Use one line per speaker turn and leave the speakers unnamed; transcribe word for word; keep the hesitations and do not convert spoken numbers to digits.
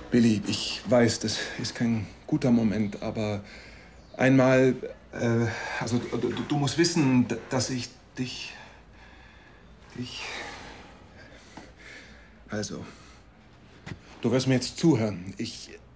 Billy, ich weiß, das ist kein guter Moment, aber einmal, äh, also du, du musst wissen, dass ich dich, dich, also, du wirst mir jetzt zuhören. Ich,